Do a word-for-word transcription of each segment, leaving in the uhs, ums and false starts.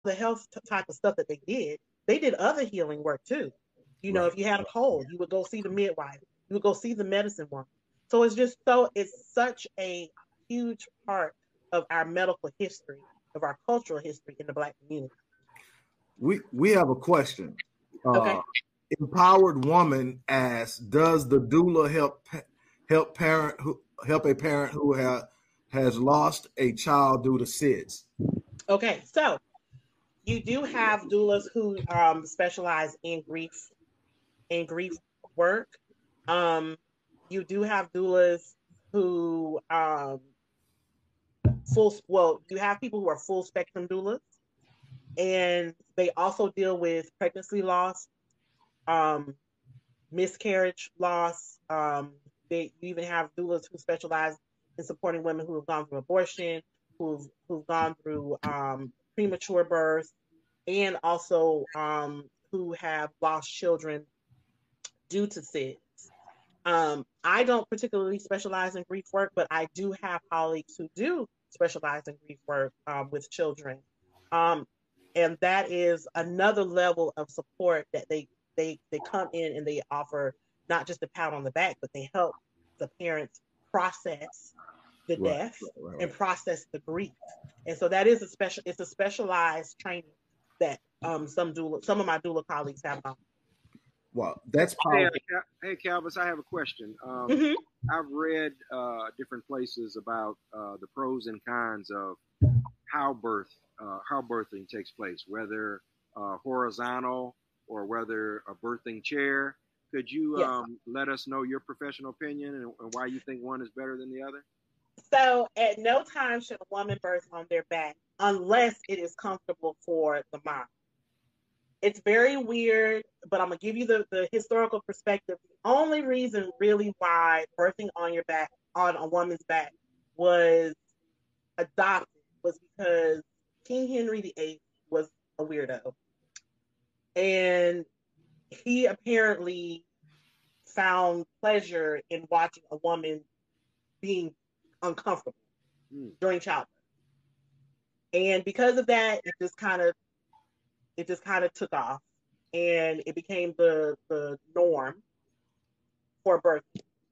the health type of stuff that they did, they did other healing work too. You know, Right. if you had a cold, you would go see the midwife. You would go see the medicine woman. So it's just so it's such a huge part of our medical history, of our cultural history in the Black community. We we have a question. Okay. Uh, Empowered Woman asks, does the doula help help parent who help a parent who ha, has lost a child due to S I D S? Okay. So you do have doulas who um, specialize in grief in grief work. Um, you do have doulas who um, full well, you have people who are full spectrum doulas, and they also deal with pregnancy loss, um, miscarriage loss. Um, they you even have doulas who specialize in supporting women who have gone through abortion, who've who've gone through um, premature birth, and also um, who have lost children due to S I D S. Um, I don't particularly specialize in grief work, but I do have colleagues who do specialize in grief work um, with children. Um, and that is another level of support that they, they, they come in and they offer not just a pat on the back, but they help the parents process the Right, death right, right, right. and process the grief. And so that is a special, it's a specialized training that um, some doula, some of my doula colleagues have on. Well, that's Hey, powerful. uh, hey, Calvis, I have a question. Um, Mhm. I've read uh, different places about uh, the pros and cons of how birth, uh, how birthing takes place, whether uh, horizontal or whether a birthing chair. Could you Yes. um, let us know your professional opinion and, and why you think one is better than the other? So at no time should a woman birth on their back unless it is comfortable for the mom. It's very weird, but I'm gonna give you the, the historical perspective. The only reason really why birthing on your back, on a woman's back, was adopted was because King Henry the Eighth was a weirdo. And he apparently found pleasure in watching a woman being uncomfortable Hmm. during childbirth. And because of that, it just kind of it just kind of took off and it became the the norm for birth.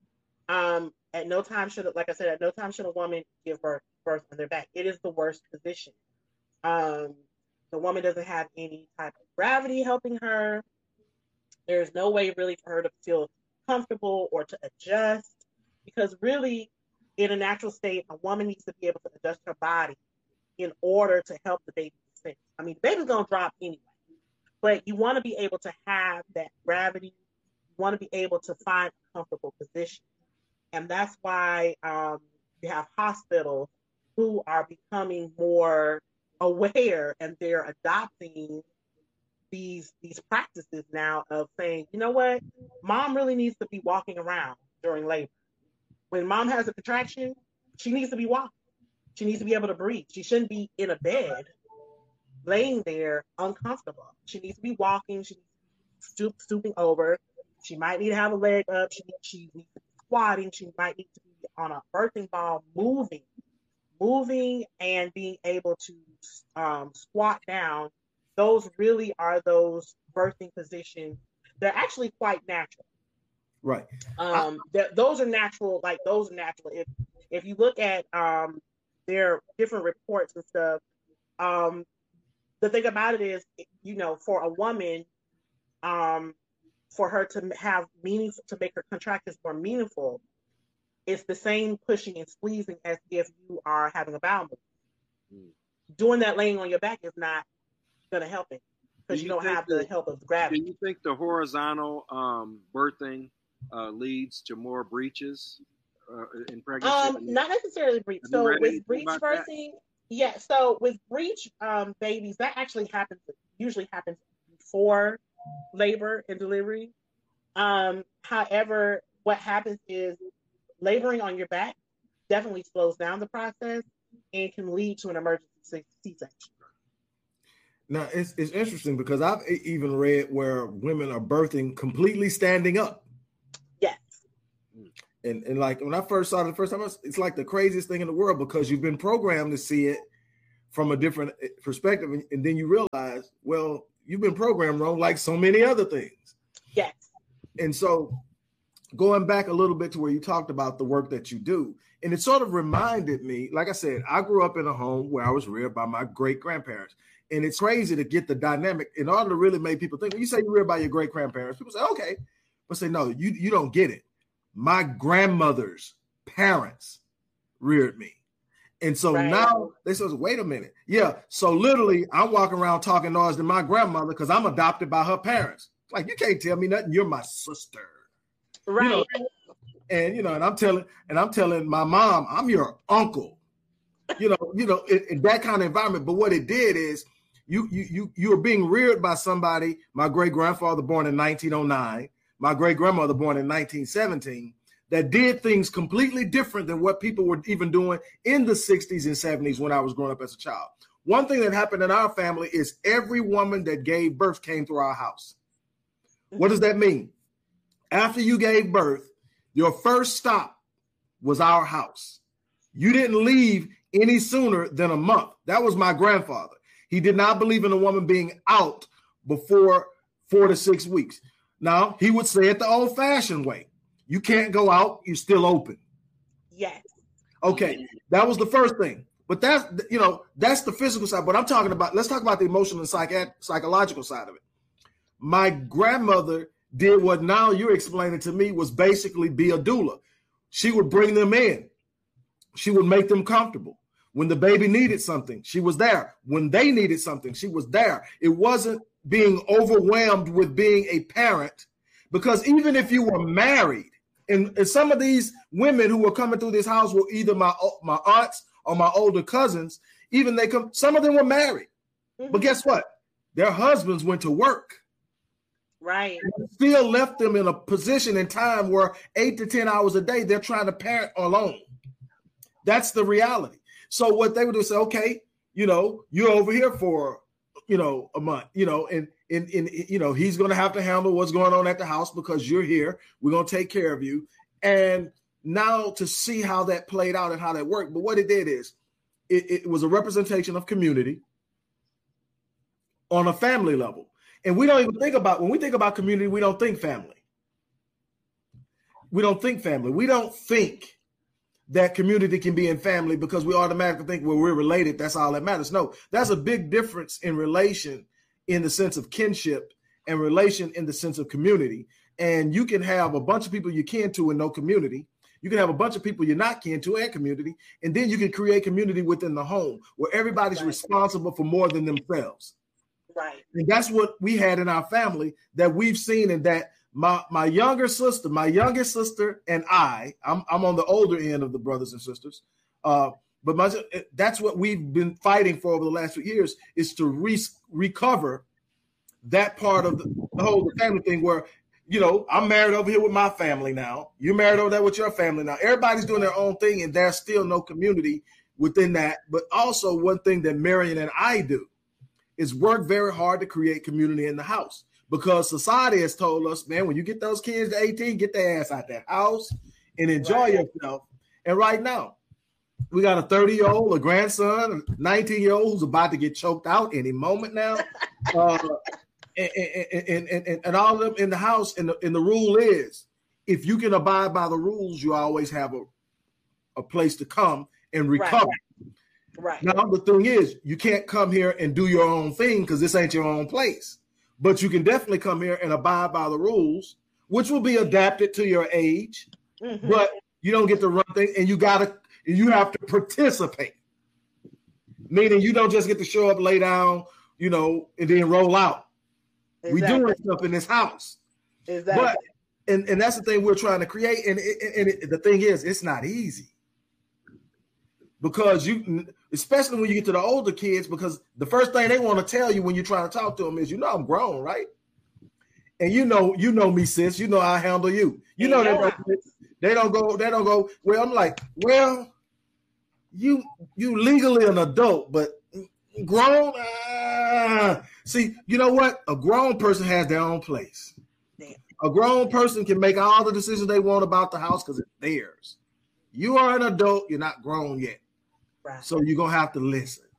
Um, at no time should, like I said, at no time should a woman give birth birth on their back. It is the worst position. Um, the woman doesn't have any type of gravity helping her. There's no way really for her to feel comfortable or to adjust because really, in a natural state, a woman needs to be able to adjust her body in order to help the baby descend. I mean, the baby's gonna drop anyway, but you want to be able to have that gravity. You want to be able to find a comfortable position, and that's why um, you have hospitals who are becoming more aware and they're adopting these these practices now of saying, you know what, mom really needs to be walking around during labor. When mom has a contraction, she needs to be walking. She needs to be able to breathe. She shouldn't be in a bed laying there uncomfortable. She needs to be walking. She needs to be stoop, stooping over. She might need to have a leg up. She, she needs to be squatting. She might need to be on a birthing ball, moving, moving, and being able to um, squat down. Those really are those birthing positions. They're actually quite natural. Right. Um, th- those are natural. Like those are natural. If if you look at um, their different reports and stuff, um, the thing about it is, you know, for a woman, um, for her to have meaning, to make her contractions more meaningful, it's the same pushing and squeezing as if you are having a bowel movement. Mm. Doing that laying on your back is not going to help it because do you, you don't have the, the help of the gravity. Do you think the horizontal um, birthing uh, leads to more breaches uh, in pregnancy? Um, not necessarily breech. So with breech birthing, that? yeah. So with breech um, babies, that actually happens. Usually happens before labor and delivery. Um, however, what happens is laboring on your back definitely slows down the process and can lead to an emergency C-section. Now, it's it's interesting because I've even read where women are birthing completely standing up. Yes. And and like when I first saw it the first time, it's like the craziest thing in the world because you've been programmed to see it from a different perspective. And, and then you realize, well, you've been programmed wrong like so many other things. Yes. And so going back a little bit to where you talked about the work that you do, and it sort of reminded me, like I said, I grew up in a home where I was reared by my great grandparents. And it's crazy to get the dynamic in order to really make people think. When you say you're reared by your great grandparents, people say, okay, but say, no, you, you don't get it. My grandmother's parents reared me. And so right. now they says, wait a minute. Yeah. So literally I'm walking around talking noise to my grandmother because I'm adopted by her parents. Like, you can't tell me nothing. You're my sister. Right. You know, and, you know, and I'm telling, and I'm telling my mom, I'm your uncle, you know, you know, in, in that kind of environment. But what it did is you, you, you, you were being reared by somebody, my great grandfather born in nineteen oh nine, my great grandmother born in nineteen seventeen, that did things completely different than what people were even doing in the sixties and seventies when I was growing up as a child. One thing that happened in our family is every woman that gave birth came through our house. What does that mean? After you gave birth, your first stop was our house. You didn't leave any sooner than a month. That was my grandfather. He did not believe in a woman being out before four to six weeks. Now, he would say it the old-fashioned way. You can't go out. You're still open. Yes. Okay. That was the first thing. But that's, you know, that's the physical side. But I'm talking about, let's talk about the emotional and psych- psychological side of it. My grandmother did what now you're explaining to me was basically be a doula. She would bring them in. She would make them comfortable. When the baby needed something, she was there. When they needed something, she was there. It wasn't being overwhelmed with being a parent, because even if you were married, and, and some of these women who were coming through this house were either my my aunts or my older cousins, even they come, some of them were married. Mm-hmm. But guess what? Their husbands went to work. Right. And still left them in a position in time where eight to ten hours a day, they're trying to parent alone. That's the reality. So what they would do is say, okay, you know, you're over here for, you know, a month, you know, and, and, and you know, he's going to have to handle what's going on at the house because you're here. We're going to take care of you. And now to see how that played out and how that worked. But what it did is it, it was a representation of community on a family level. And we don't even think about, when we think about community, we don't think family. We don't think family. We don't think that community can be in family because we automatically think, well, we're related. That's all that matters. No, that's a big difference in relation in the sense of kinship and relation in the sense of community. And you can have a bunch of people you kin to and no community. You can have a bunch of people you're not kin to and community. And then you can create community within the home where everybody's right. responsible for more than themselves. Right. And that's what we had in our family that we've seen, and that my my younger sister, my youngest sister and I, I'm I'm on the older end of the brothers and sisters. Uh, but my, that's what we've been fighting for over the last few years, is to re- recover that part of the, the whole family thing where, you know, I'm married over here with my family now. You're married over there with your family now. Everybody's doing their own thing, and there's still no community within that. But also one thing that Marion and I do is work very hard to create community in the house, because society has told us, man, when you get those kids to eighteen, get their ass out that house and enjoy right. yourself. And right now, we got a thirty-year-old, a grandson, a nineteen-year-old who's about to get choked out any moment now. uh, and, and, and, and, and all of them in the house. And the, and the rule is, if you can abide by the rules, you always have a, a place to come and recover. Right. Right. Now, the thing is, you can't come here and do your own thing because this ain't your own place. But you can definitely come here and abide by the rules, which will be adapted to your age. Mm-hmm. But you don't get to run things, and you gotta, you have to participate. Meaning, you don't just get to show up, lay down, you know, and then roll out. Exactly. We doing stuff in this house. Exactly. But and, and that's the thing we're trying to create. And, it, and it, the thing is, it's not easy. Because you, especially when you get to the older kids, because the first thing they want to tell you when you're trying to talk to them is, you know, I'm grown, right? And you know, you know me, sis. You know I handle you. You know yeah. they, don't, they don't go. They don't go. Well, I'm like, well, you you legally an adult, but grown. Uh, see, you know what? A grown person has their own place. Damn. A grown person can make all the decisions they want about the house because it's theirs. You are an adult. You're not grown yet. Right. So you're going to have to listen.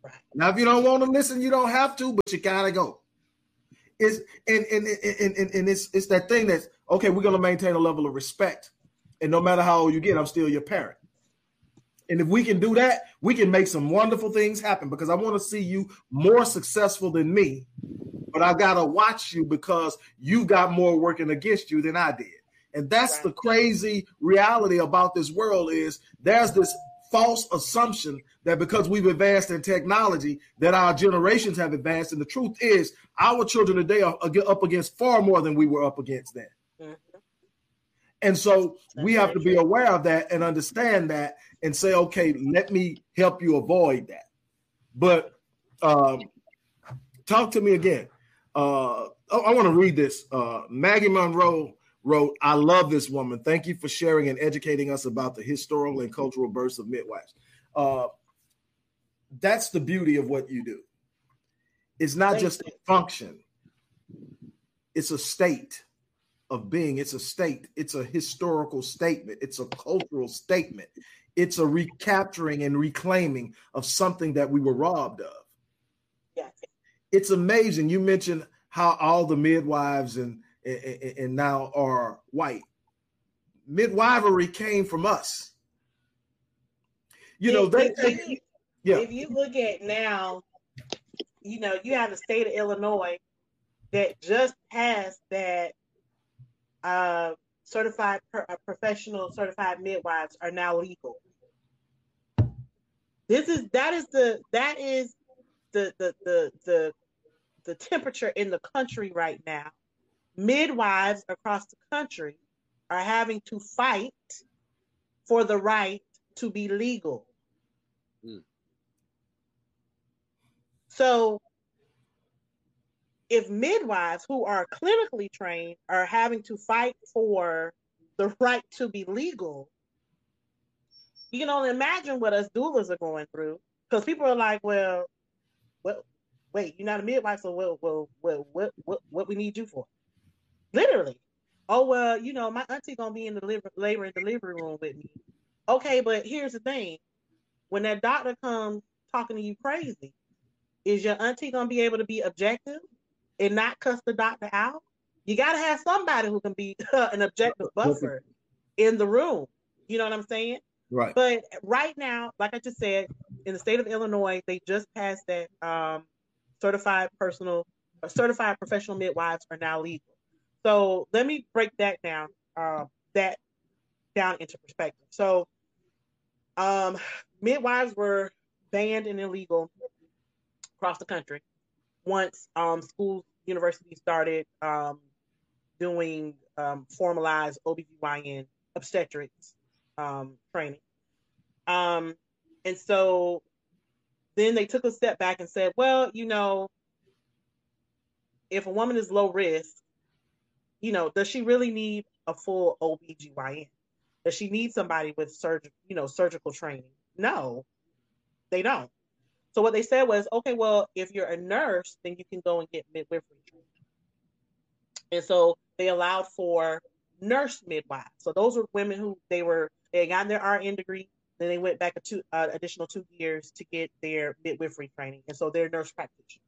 Right. Now, if you don't want to listen, you don't have to, but you gotta go. It's and and and, and, and it's it's that thing that's okay, we're gonna maintain a level of respect. And no matter how old you get, I'm still your parent. And if we can do that, we can make some wonderful things happen, because I want to see you more successful than me, but I got to watch you because you got more working against you than I did. And that's right. The crazy reality about this world is there's this false assumption that because we've advanced in technology that our generations have advanced. And the truth is our children today are up against far more than we were up against then. Mm-hmm. And so we have to be aware of that and understand that and say, okay, let me help you avoid that. But um, talk to me again. Uh, I want to read this. Uh, Maggie Monroe wrote, I love this woman. Thank you for sharing and educating us about the historical and cultural births of midwives. Uh, that's the beauty of what you do. It's not just a function. It's a state of being. It's a state. It's a historical statement. It's a cultural statement. It's a recapturing and reclaiming of something that we were robbed of. Yes. It's amazing. You mentioned how all the midwives and, and, and now are white. Midwifery came from us. You know, they, if, you, yeah. if you look at now, you know, you have the state of Illinois that just passed that Uh, certified per, uh, professional certified midwives are now legal. This is that is the that is the the the the the temperature in the country right now. Midwives across the country are having to fight for the right to be legal. Mm. So if midwives who are clinically trained are having to fight for the right to be legal, you can only imagine what us doulas are going through. Because people are like, well, well, wait, you're not a midwife, so well, well, well, what, what, what we need you for? Literally. Oh, well, you know, my auntie gonna be in the labor, labor and delivery room with me. Okay, but here's the thing: when that doctor comes talking to you crazy, is your auntie gonna be able to be objective and not cuss the doctor out? You got to have somebody who can be an objective buffer in the room. You know what I'm saying? Right. But right now, like I just said, in the state of Illinois, they just passed that um, certified personal, uh, certified professional midwives are now legal. So let me break that down, uh, that down into perspective. So um, midwives were banned and illegal across the country once um, schools, universities started um, doing um, formalized O B G Y N obstetrics um, training. Um, and so then they took a step back and said, well, you know, if a woman is low risk, you know, does she really need a full O B G Y N? Does she need somebody with surg- you know, surgical training? No, they don't. So what they said was, okay, well, if you're a nurse, then you can go and get midwifery training. And so they allowed for nurse midwives. So those were women who they were, they had gotten their R N degree, then they went back a two uh, additional two years to get their midwifery training. And so they're nurse practitioners.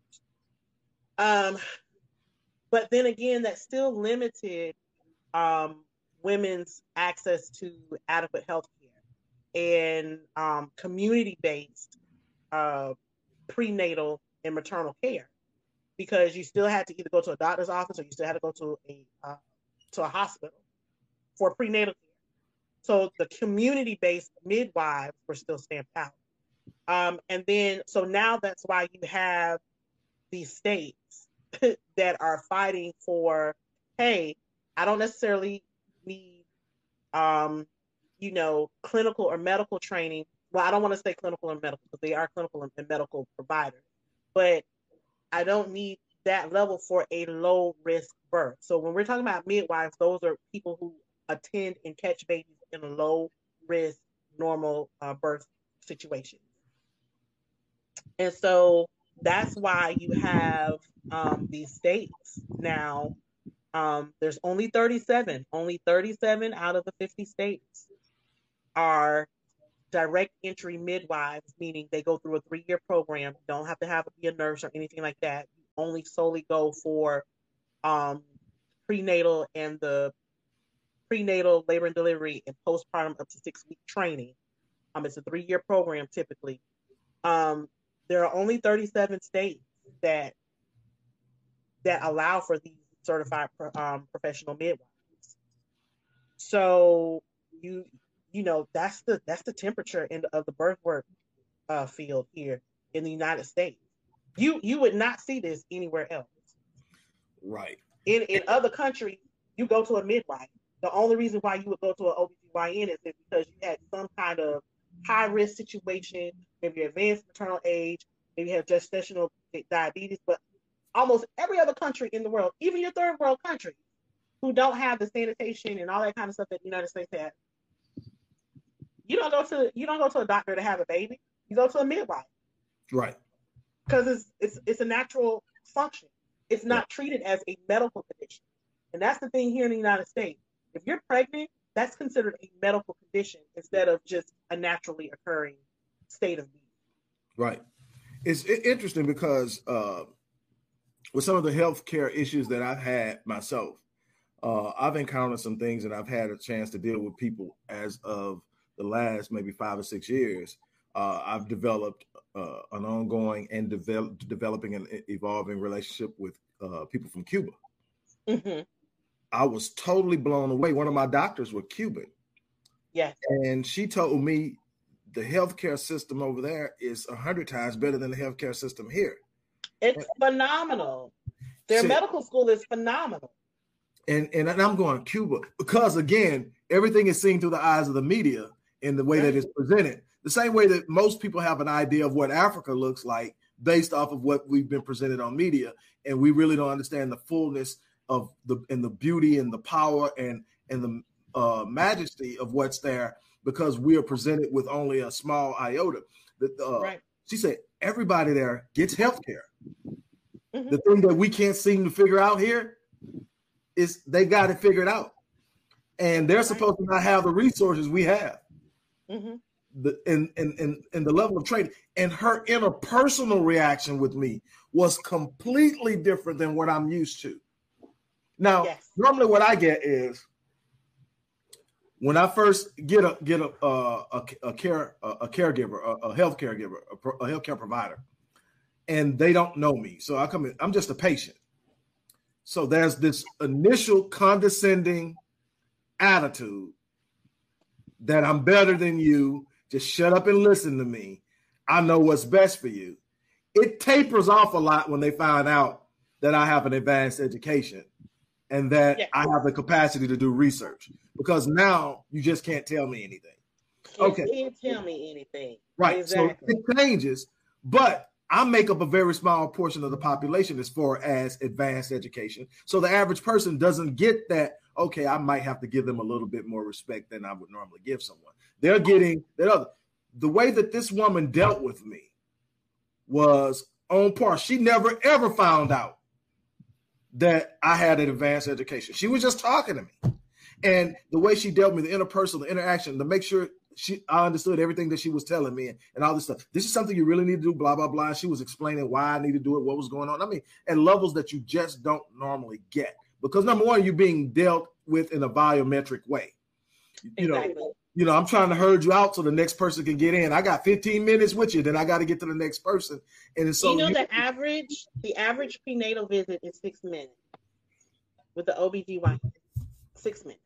Um, but then again, that still limited um, women's access to adequate health care and um, community-based uh, prenatal and maternal care, because you still had to either go to a doctor's office or you still had to go to a uh, to a hospital for prenatal care. So the community-based midwives were still stamped out. Um, and then, so now that's why you have these states that are fighting for, hey, I don't necessarily need, um, you know, clinical or medical training. Well, I don't want to say clinical and medical because they are clinical and medical providers, but I don't need that level for a low risk birth. So when we're talking about midwives, those are people who attend and catch babies in a low risk, normal uh, birth situation. And so that's why you have um, these states now. Um, there's only thirty-seven, only thirty-seven out of the fifty states are direct entry midwives, meaning they go through a three-year program. You don't have to have be a nurse or anything like that. You only solely go for um, prenatal and the prenatal labor and delivery and postpartum up to six week training. Um, it's a three-year program typically. Um, there are only thirty-seven states that that allow for these certified um, professional midwives. So you you know that's the that's the temperature in, of the birth work uh, field here in the United States. You you would not see this anywhere else. Right. In in other countries, you go to a midwife. The only reason why you would go to an O B G Y N is because you had some kind of high risk situation, maybe advanced maternal age, maybe you have gestational diabetes. But almost every other country in the world, even your third world countries, who don't have the sanitation and all that kind of stuff that the United States has, you don't go to you don't go to a doctor to have a baby. You go to a midwife. Right. Because it's it's it's a natural function. It's not Right. treated as a medical condition. And that's the thing here in the United States. If you're pregnant, that's considered a medical condition instead of just a naturally occurring state of being. Right. It's interesting because uh, with some of the healthcare issues that I've had myself, uh, I've encountered some things and I've had a chance to deal with people as of the last maybe five or six years. Uh, I've developed uh, an ongoing and develop, developing and evolving relationship with uh, people from Cuba. Mm-hmm. I was totally blown away. One of my doctors was Cuban. Yes. And she told me the healthcare system over there is a hundred times better than the healthcare system here. It's phenomenal. Their See, medical school is phenomenal. And, and I'm going Cuba because, again, everything is seen through the eyes of the media in the way that it's presented. The same way that most people have an idea of what Africa looks like based off of what we've been presented on media. And we really don't understand the fullness of the and the beauty and the power and, and the uh, majesty of what's there because we are presented with only a small iota. That uh, right. She said, everybody there gets health care. Mm-hmm. The thing that we can't seem to figure out here is they got it figured out. And they're right. supposed to not have the resources we have. Mm-hmm. The and, and and and the level of training and her interpersonal reaction with me was completely different than what I'm used to. Now, yes. normally what I get is when I first get a get a uh, a, a care a, a caregiver, a, a health caregiver, a, a healthcare provider, and they don't know me, so I come in. I'm just a patient. So there's this initial condescending attitude that I'm better than you. Just shut up and listen to me. I know what's best for you. It tapers off a lot when they find out that I have an advanced education and that yeah. I have the capacity to do research because now you just can't tell me anything. Okay. You can't tell me anything. Right. Exactly. So it changes, but I make up a very small portion of the population as far as advanced education. So the average person doesn't get that, okay, I might have to give them a little bit more respect than I would normally give someone. They're getting that other. The way that this woman dealt with me was on par. She never, ever found out that I had an advanced education. She was just talking to me. And the way she dealt with me, the interpersonal, the interaction, to make sure she I understood everything that she was telling me and, and all this stuff. This is something you really need to do, blah, blah, blah. And she was explaining why I need to do it, what was going on. I mean, at levels that you just don't normally get. Because number one, you're being dealt with in a volumetric way. You exactly. know, you know, I'm trying to herd you out so the next person can get in. I got fifteen minutes with you, then I got to get to the next person. And so you know you, the average, the average prenatal visit is six minutes with the O B G Y N. Six minutes.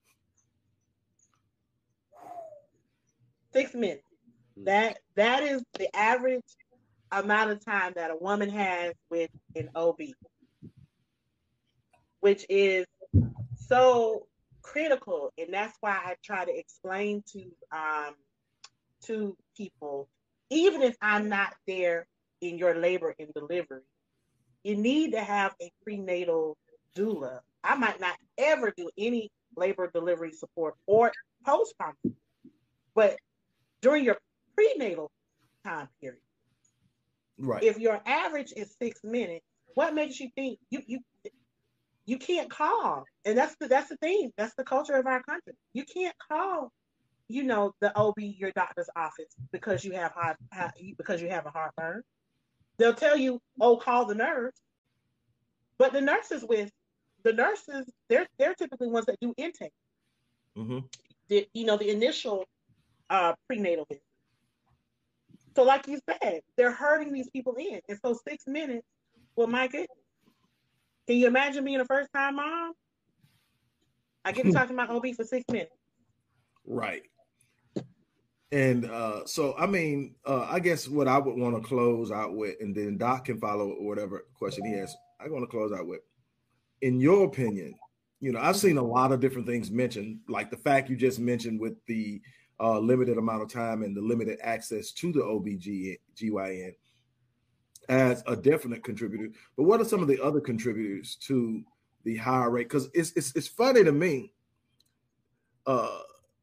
Six minutes. That that is the average amount of time that a woman has with an O B, which is so critical, and that's why I try to explain to um to people, even if I'm not there in your labor and delivery, you need to have a prenatal doula. I might not ever do any labor delivery support or postpartum, but during your prenatal time period, right? If your average is six minutes, what makes you think you you you can't call? And that's the that's the thing. That's the culture of our country. You can't call. you know, the O B, your doctor's office, because you have high, high because you have a heartburn. They'll tell you, oh, call the nurse. But the nurses with the nurses, they're they're typically ones that do intake. Mm-hmm. The, you know, the initial uh, prenatal visit. So, like you said, they're herding these people in, and so six minutes. Well, my goodness, can you imagine being a first-time mom? I get to talk to my O B for six minutes. Right. And uh, so, I mean, uh, I guess what I would want to close out with, and then Doc can follow whatever question he has. I want to close out with, in your opinion, you know, I've seen a lot of different things mentioned, like the fact you just mentioned with the uh, limited amount of time and the limited access to the O B G Y N as a definite contributor. But what are some of the other contributors to the higher rate? Because it's, it's it's funny to me. Uh,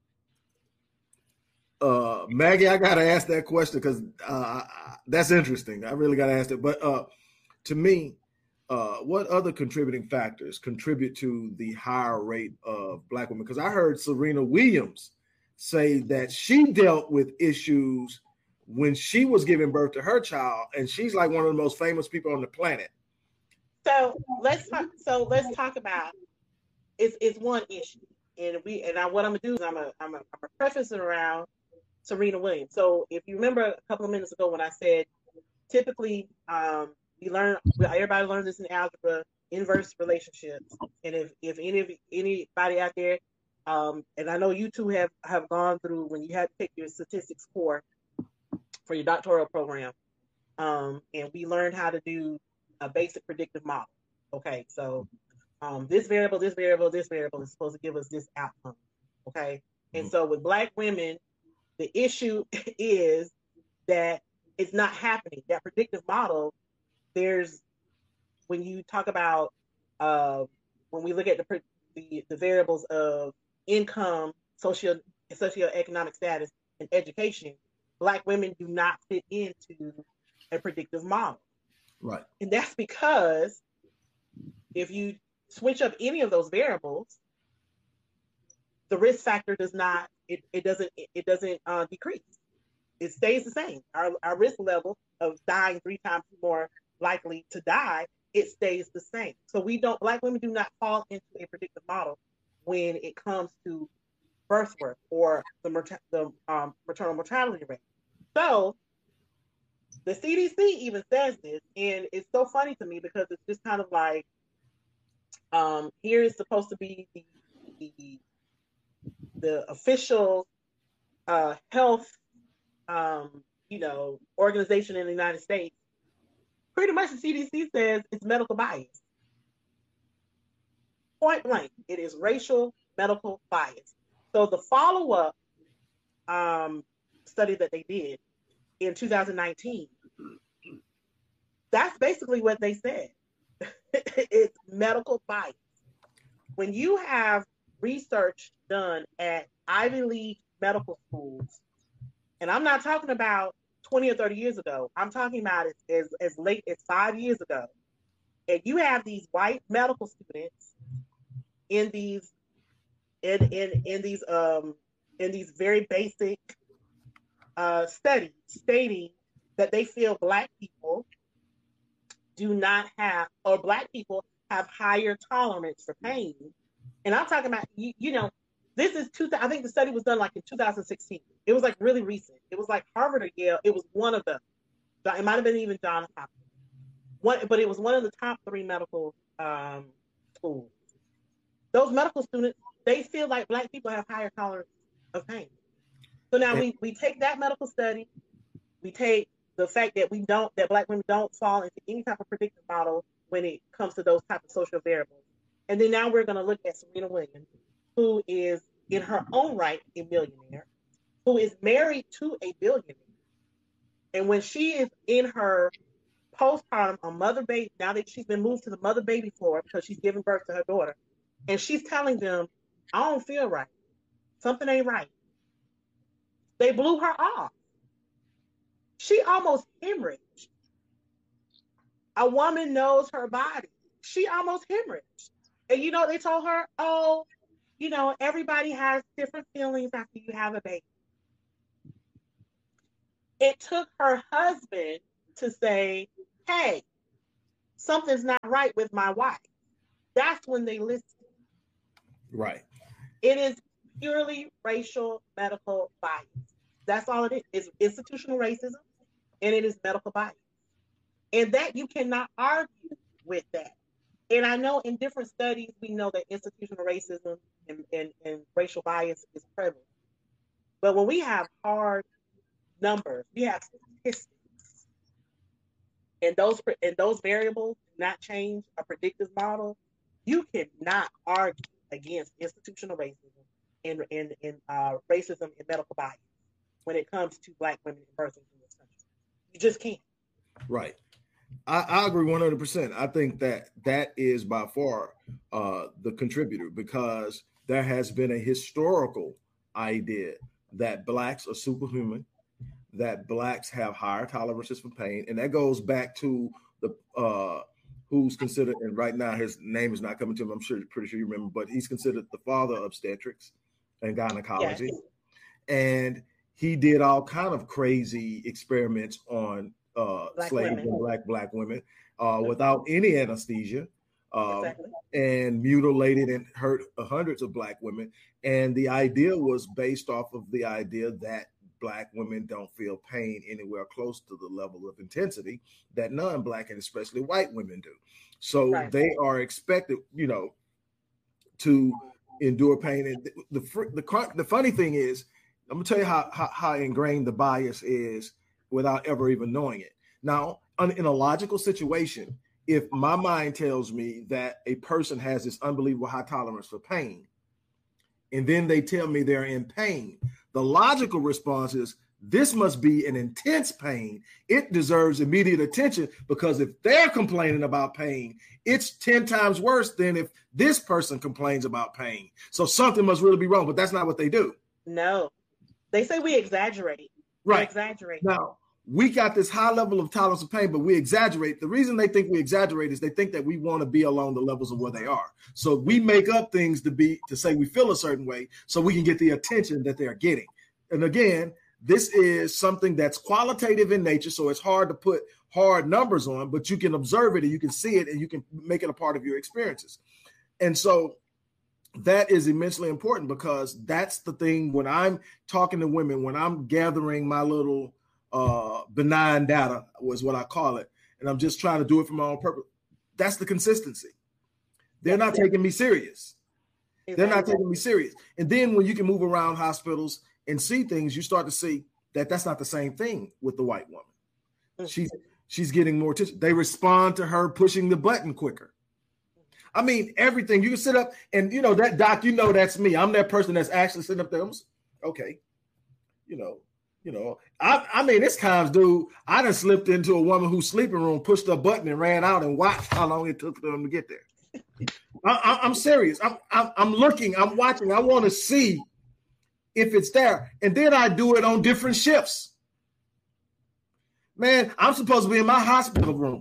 uh, Maggie, I gotta ask that question because uh, that's interesting. I really gotta ask it. But uh, to me, uh, what other contributing factors contribute to the higher rate of Black women? Because I heard Serena Williams say that she dealt with issues when she was giving birth to her child, and she's like one of the most famous people on the planet. So let's talk. So let's talk about it's it's one issue, and we and I, what I'm gonna do is I'm a I'm a, I'm a preface it around Serena Williams. So if you remember a couple of minutes ago when I said typically um, we learn everybody learns this in algebra, inverse relationships, and if if any of anybody out there, um, and I know you two have have gone through when you had to take your statistics core for your doctoral program, um, and we learned how to do a basic predictive model. Okay, so um, this variable, this variable, this variable is supposed to give us this outcome. Okay, and so with Black women, the issue is that it's not happening. That predictive model, there's when you talk about uh, when we look at the, the the variables of income, socio socioeconomic status, and education, Black women do not fit into a predictive model. Right. And that's because if you switch up any of those variables, the risk factor does not, it, it doesn't, it doesn't uh, decrease. It stays the same. Our, our risk level of dying three times more likely to die, it stays the same. So we don't, Black women do not fall into a predictive model when it comes to birth work or the, the um, maternal mortality rate. So the C D C even says this, and it's so funny to me because it's just kind of like, um, here is supposed to be the the, the official uh, health, um, you know, organization in the United States. Pretty much, the C D C says it's medical bias. Point blank, it is racial medical bias. So the follow-up um, study that they did in two thousand nineteen, that's basically what they said. It's medical bias. When you have research done at Ivy League medical schools, and I'm not talking about twenty or thirty years ago, I'm talking about as, as, as late as five years ago, and you have these white medical students in these in in, in these um in these very basic uh, studies stating that they feel Black people do not have, or Black people have higher tolerance for pain. And I'm talking about, you, you know, this is two, I think the study was done like in two thousand sixteen. It was like really recent. It was like Harvard or Yale. It was one of them. It might have been even Johns Hopkins. One, but it was one of the top three medical um, schools. Those medical students, they feel like Black people have higher tolerance of pain. So now we, we take that medical study, we take the fact that we don't, that Black women don't fall into any type of predictive model when it comes to those type of social variables. And then now we're going to look at Serena Williams, who is in her own right a millionaire, who is married to a billionaire. And when she is in her postpartum on mother baby, now that she's been moved to the mother baby floor because she's giving birth to her daughter, and she's telling them, I don't feel right. Something ain't right. They blew her off. She almost hemorrhaged. A woman knows her body. She almost hemorrhaged. And you know, they told her, oh, you know, everybody has different feelings after you have a baby. It took her husband to say, hey, something's not right with my wife. That's when they listened. Right. It is purely racial medical bias. That's all it is. It's institutional racism and it is medical bias. And that you cannot argue with that. And I know in different studies, we know that institutional racism and, and, and racial bias is prevalent. But when we have hard numbers, we have statistics, and those and those variables do not change a predictive model, you cannot argue against institutional racism and, and, and uh, racism and medical bias when it comes to Black women and birthing in this country. You just can't. Right. I, I agree one hundred percent. I think that that is by far uh, the contributor, because there has been a historical idea that Blacks are superhuman, that Blacks have higher tolerances for pain. And that goes back to the uh, who's considered, and right now his name is not coming to him, I'm sure, pretty sure you remember, but he's considered the father of obstetrics and gynecology. Yes. And he did all kind of crazy experiments on uh, slaves women. and black black women uh, without any anesthesia, um, exactly. and mutilated and hurt hundreds of Black women. And the idea was based off of the idea that Black women don't feel pain anywhere close to the level of intensity that non-Black and especially white women do. So right. they are expected, you know, to endure pain. And the the, the, the funny thing is, I'm gonna tell you how, how, how ingrained the bias is without ever even knowing it. Now, in a logical situation, if my mind tells me that a person has this unbelievable high tolerance for pain, and then they tell me they're in pain, the logical response is, this must be an intense pain. It deserves immediate attention, because if they're complaining about pain, it's ten times worse than if this person complains about pain. So something must really be wrong, but that's not what they do. No, they say we exaggerate. Right. We exaggerate. Now, we got this high level of tolerance of pain, but we exaggerate. The reason they think we exaggerate is they think that we want to be along the levels of where they are. So we make up things to be, to say we feel a certain way so we can get the attention that they're getting. And again, this is something that's qualitative in nature, so it's hard to put hard numbers on, but you can observe it and you can see it and you can make it a part of your experiences. And so that is immensely important, because that's the thing when I'm talking to women, when I'm gathering my little uh, benign data, was what I call it, and I'm just trying to do it for my own purpose. That's the consistency. They're not taking me serious. They're not taking me serious. And then when you can move around hospitals and see things, you start to see that that's not the same thing with the white woman. She's she's getting more attention. They respond to her pushing the button quicker. I mean, everything. You can sit up and, you know, that doc, you know, that's me. I'm that person that's actually sitting up there. Okay. You know, you know, I, I mean, it's times, dude, I done slipped into a woman whose sleeping room, pushed a button and ran out and watched how long it took for them to get there. I, I, I'm serious. I'm, I'm, I'm looking, I'm watching. I want to see if it's there. And then I do it on different shifts. Man, I'm supposed to be in my hospital room.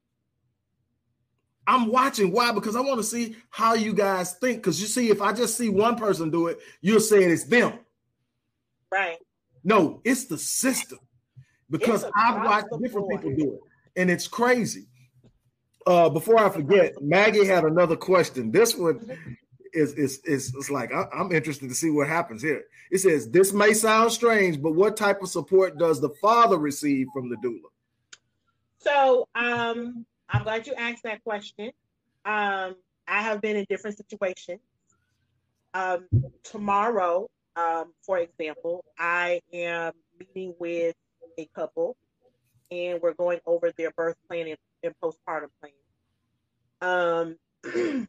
I'm watching. Why? Because I want to see how you guys think. Because you see, if I just see one person do it, you'll say it's them. Right. No, it's the system. Because I've watched different people do it. And it's crazy. Uh, before I forget, Maggie had another question. This one is, is, is, is like, I, I'm interested to see what happens here. It says, this may sound strange, but what type of support does the father receive from the doula? So, um, I'm glad you asked that question. Um, I have been in different situations. Um, tomorrow, um, for example, I am meeting with a couple, and we're going over their birth plan and, and postpartum plan. Um,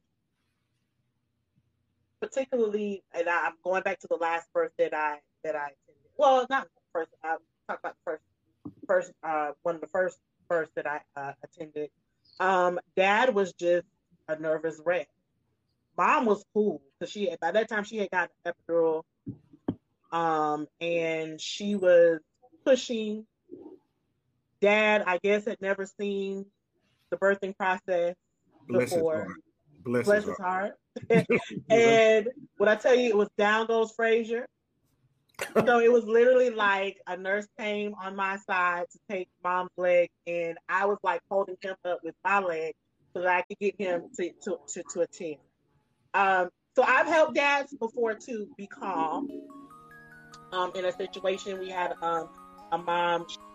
particularly, and I, I'm going back to the last birth that I that I attended. Well, not the first. I'll talk about the first, first uh, one of the first births that I uh, attended. Um, Dad was just a nervous wreck. Mom was cool because she by that time she had got an epidural, um, and she was pushing. Dad, I guess, had never seen the birthing process Bless before. His heart. Bless, Bless his his heart. heart. And when I tell you it was down goes Frazier. So it was literally like a nurse came on my side to take mom's leg, and I was like holding him up with my leg so that I could get him to to to, to attend. Um, so I've helped dads before to be calm. Um, in a situation we had um a mom,